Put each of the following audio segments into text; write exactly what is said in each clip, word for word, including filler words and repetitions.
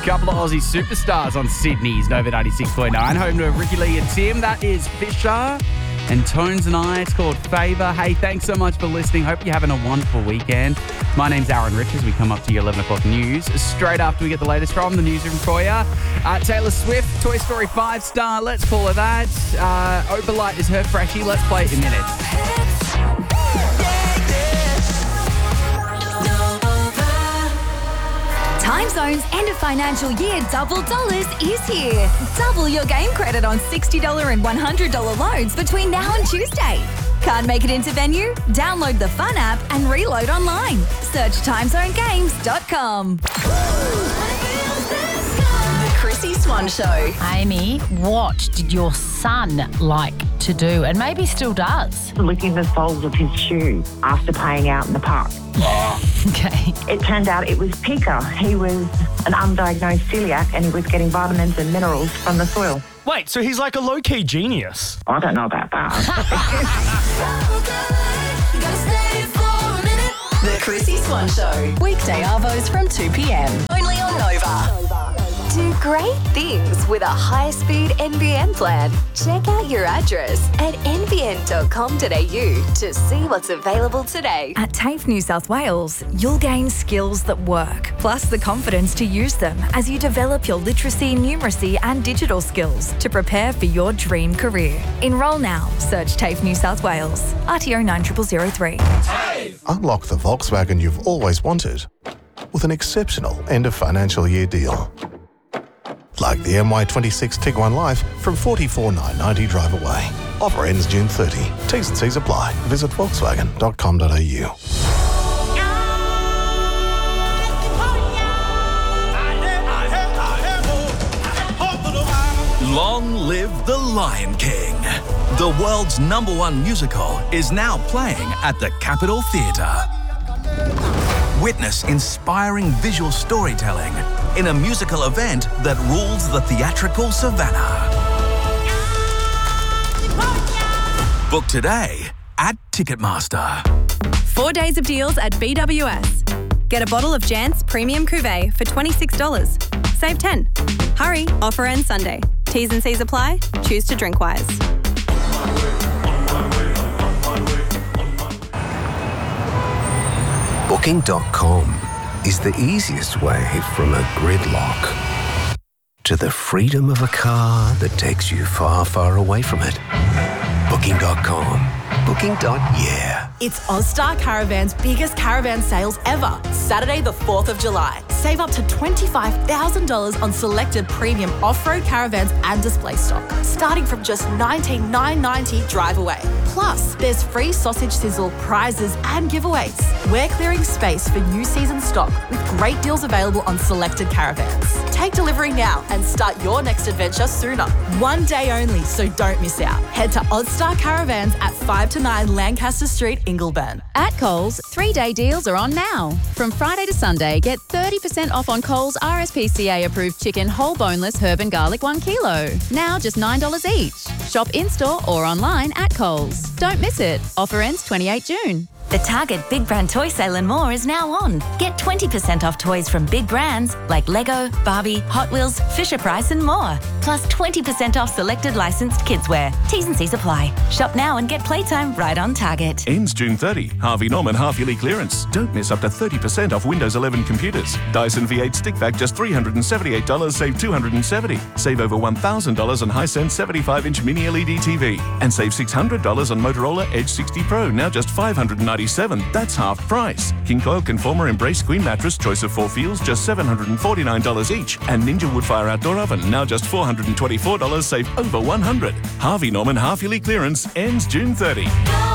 couple of Aussie superstars on Sydney's Nova ninety-six point nine. Home to Ricky Lee and Tim. That is Fisher and Tones and I. It's called Favour. Hey, thanks so much for listening. Hope you're having a wonderful weekend. My name's Aaron Richards. We come up to your eleven o'clock news straight after we get the latest from the newsroom for you. Uh, Taylor Swift, Toy Story five star. Let's call her that. Uh, Opalite is her freshie. Let's play it in minutes. Time Zone's end of financial year double dollars is here. Double your game credit on sixty dollars and one hundred dollars loads between now and Tuesday. Can't make it into venue? Download the Fun app and reload online. Search time zone games dot com. The Chrissy Swan Show. Amy, what did your son like to do and maybe still does? Licking the soles of his shoe after playing out in the park. Okay. It turned out it was pica. He was an undiagnosed celiac and he was getting vitamins and minerals from the soil. Wait, so he's like a low-key genius? I don't know about that. The Chrissy Swan Show. Weekday arvos from two p.m. Only on Nova. Do great things with a high-speed N B N plan. Check out your address at n b n dot com dot a u to see what's available today. At TAFE New South Wales, you'll gain skills that work, plus the confidence to use them as you develop your literacy, numeracy and digital skills to prepare for your dream career. Enrol now. Search TAFE New South Wales. R T O nine zero zero zero three. Unlock the Volkswagen you've always wanted with an exceptional end of financial year deal. Like the M Y twenty-six Tiguan Life from forty-four thousand nine hundred ninety drive away. Offer ends June thirtieth. T's and C's apply. Visit volkswagen dot com dot a u. Long live the Lion King. The world's number one musical is now playing at the Capitol Theatre. Witness inspiring visual storytelling in a musical event that rules the theatrical savannah. Book today at Ticketmaster. Four days of deals at B W S. Get a bottle of Jant's Premium Cuvée for twenty-six dollars. Save ten. Hurry, offer ends Sunday. T's and C's apply. Choose to drink wise. Booking dot com is the easiest way from a gridlock to the freedom of a car that takes you far, far away from it. Booking dot com. Booking. Yeah. It's Ozstar Caravan's biggest caravan sales ever. Saturday the fourth of July. Save up to twenty-five thousand dollars on selected premium off-road caravans and display stock, starting from just nineteen thousand nine hundred ninety dollars drive away. Plus, there's free sausage sizzle, prizes and giveaways. We're clearing space for new season stock with great deals available on selected caravans. Take delivery now and start your next adventure sooner. One day only, so don't miss out. Head to Ozstar Caravans at five to nine Lancaster Street, Ingleburn. At Coles, three-day deals are on now. From Friday to Sunday, get thirty percent off on Coles R S P C A-approved chicken whole boneless herb and garlic one kilo. Now just nine dollars each. Shop in-store or online at Coles. Don't miss it. Offer ends twenty-eighth of June. The Target Big Brand Toy Sale and more is now on. Get twenty percent off toys from big brands like Lego, Barbie, Hot Wheels, Fisher-Price and more. Plus twenty percent off selected licensed kidswear. T's and C's apply. Shop now and get playtime right on Target. Ends June thirtieth. Harvey Norman half-yearly clearance. Don't miss up to thirty percent off Windows eleven computers. Dyson V eight stick vac just three hundred seventy-eight dollars, save two hundred seventy dollars. Save over one thousand dollars on Hisense seventy-five inch mini L E D T V. And save six hundred dollars on Motorola Edge sixty Pro, now just five hundred ninety-seven dollars. That's half price. King Coil Conformer Embrace Queen Mattress, choice of four feels, just seven hundred forty-nine dollars each. And Ninja Woodfire Outdoor Oven, now just four hundred twenty-four dollars, save over one hundred dollars. Harvey Norman half-yearly clearance ends June thirtieth.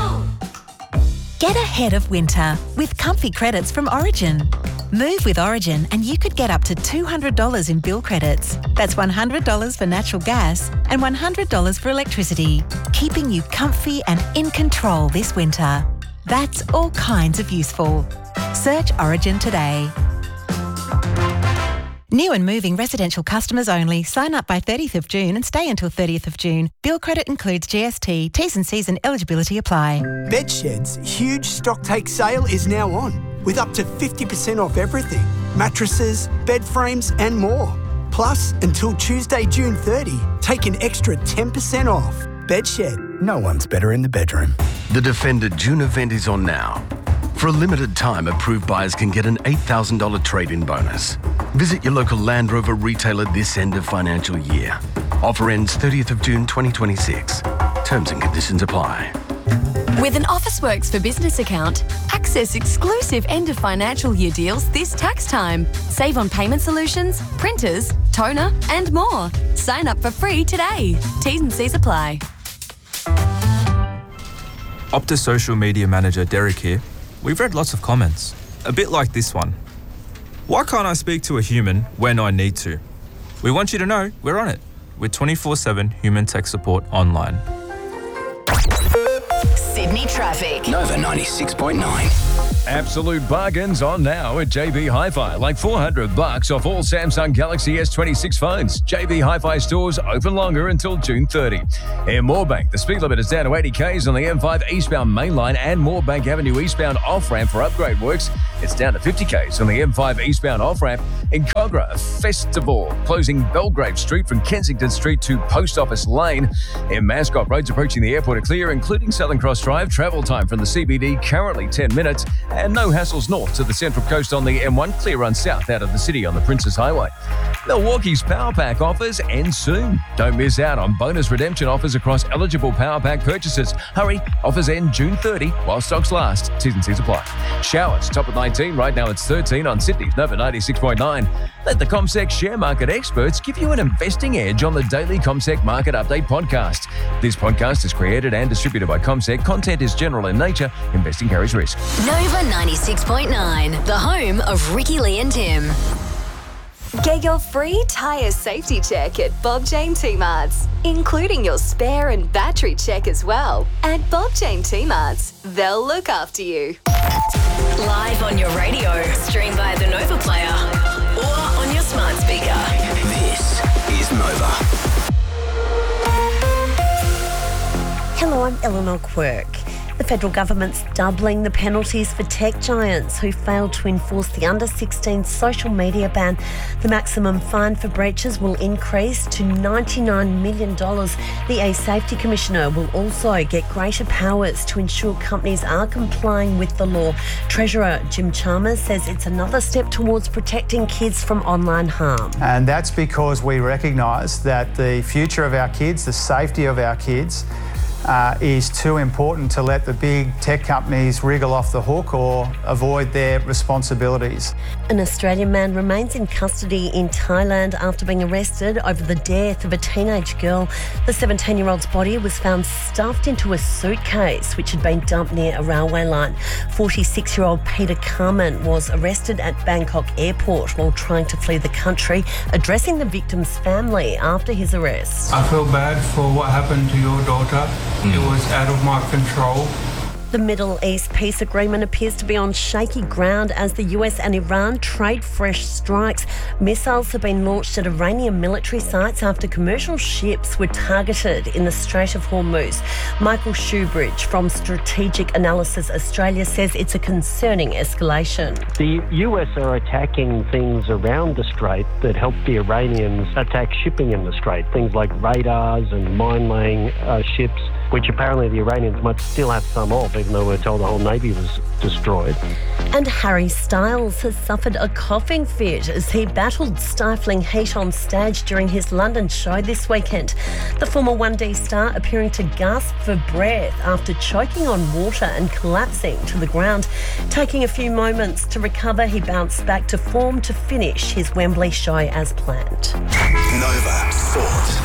Get ahead of winter with comfy credits from Origin. Move with Origin and you could get up to two hundred dollars in bill credits. That's one hundred dollars for natural gas and one hundred dollars for electricity, keeping you comfy and in control this winter. That's all kinds of useful. Search Origin today. New and moving residential customers only. Sign up by thirtieth of June and stay until thirtieth of June. Bill credit includes G S T. T's and C's and eligibility apply. Bedshed's huge stock take sale is now on, with up to fifty percent off everything. Mattresses, bed frames and more. Plus, until Tuesday, June thirtieth, take an extra ten percent off. Bedshed. No one's better in the bedroom. The Defender June event is on now. For a limited time, approved buyers can get an eight thousand dollars trade-in bonus. Visit your local Land Rover retailer this end of financial year. Offer ends thirtieth of June twenty twenty-six. Terms and conditions apply. With an Officeworks for Business account, access exclusive end of financial year deals this tax time. Save on payment solutions, printers, toner, and more. Sign up for free today. T's and C's apply. Optus social media manager Derek here. We've read lots of comments, a bit like this one. Why can't I speak to a human when I need to? We want you to know we're on it with twenty-four seven human tech support online. Sydney traffic. Nova ninety-six point nine. Absolute bargains on now at J B Hi-Fi, like four hundred bucks off all Samsung Galaxy S twenty-six phones. J B Hi-Fi stores open longer until June thirtieth. In Moorebank, the speed limit is down to eighty k's on the M five eastbound mainline and Moorebank Avenue eastbound off-ramp for upgrade works. It's down to fifty k's on the M five eastbound off-ramp. In Cogra, a festival closing Belgrave Street from Kensington Street to Post Office Lane. In Mascot, roads approaching the airport are clear, including Southern Cross Drive. Travel time from the C B D currently ten minutes. And no hassles north to the Central Coast on the M one, clear run south out of the city on the Princes Highway. Milwaukee's Power Pack offers end soon. Don't miss out on bonus redemption offers across eligible Power Pack purchases. Hurry, offers end June thirtieth while stocks last. T's and C's apply. Showers, top of nineteen, right now it's thirteen on Sydney's Nova ninety-six point nine. Let the CommSec share market experts give you an investing edge on the daily CommSec Market Update podcast. This podcast is created and distributed by CommSec. Content is general in nature. Investing carries risk. Nova ninety-six point nine, the home of Ricky Lee and Tim. Get your free tyre safety check at Bob Jane T-Marts, including your spare and battery check as well. At Bob Jane T-Marts, they'll look after you. Live on your radio, stream by the Nova Player, or on your smart speaker. This is Nova. Hello, I'm Eleanor Quirk. The federal government's doubling the penalties for tech giants who failed to enforce the under sixteen social media ban. The maximum fine for breaches will increase to ninety-nine million dollars. The E-Safety Commissioner will also get greater powers to ensure companies are complying with the law. Treasurer Jim Chalmers says it's another step towards protecting kids from online harm. And that's because we recognise that the future of our kids, the safety of our kids, Uh, is too important to let the big tech companies wriggle off the hook or avoid their responsibilities. An Australian man remains in custody in Thailand after being arrested over the death of a teenage girl. The seventeen-year-old's body was found stuffed into a suitcase which had been dumped near a railway line. forty-six-year-old Peter Carmen was arrested at Bangkok Airport while trying to flee the country, addressing the victim's family after his arrest. I feel bad for what happened to your daughter. It was out of my control. The Middle East peace agreement appears to be on shaky ground as the U S and Iran trade fresh strikes. Missiles have been launched at Iranian military sites after commercial ships were targeted in the Strait of Hormuz. Michael Shoebridge from Strategic Analysis Australia says it's a concerning escalation. The U S are attacking things around the Strait that help the Iranians attack shipping in the Strait, things like radars and mine-laying uh, ships, which apparently the Iranians might still have some of, even though we're told the whole Navy was destroyed. And Harry Styles has suffered a coughing fit as he battled stifling heat on stage during his London show this weekend. The former one D star appearing to gasp for breath after choking on water and collapsing to the ground. Taking a few moments to recover, he bounced back to form to finish his Wembley show as planned. Nova Sport.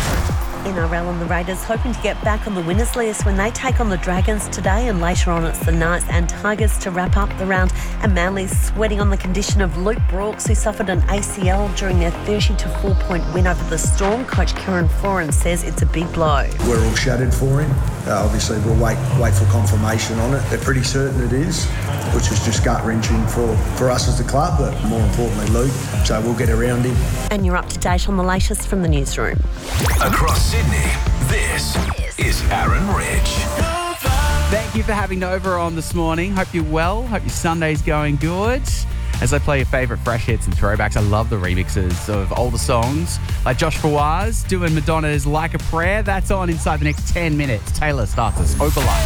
N R L and the Raiders hoping to get back on the winners list when they take on the Dragons today, and later on it's the Knights and Tigers to wrap up the round. And Manly's sweating on the condition of Luke Brooks, who suffered an A C L during their thirty to four point win over the Storm. Coach Kieran Foran says it's a big blow. We're all shattered for him. Uh, obviously we'll wait wait for confirmation on it. They're pretty certain it is, which is just gut-wrenching for, for us as the club, but more importantly Luke. So we'll get around him. And you're up to date on the latest from the newsroom. Across Sydney, this is Aaron Rich. Thank you for having Nova on this morning. Hope you're well. Hope your Sunday's going good. as I play your favourite fresh hits and throwbacks. I love the remixes of older songs, like Josh Fawaz doing Madonna's Like a Prayer. That's on inside the next ten minutes. Taylor starts us Overlap.